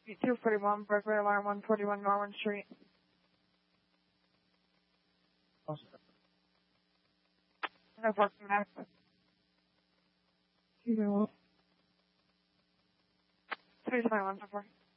241, burglary alarm 141 Norman Street. No parking access. 321 so far.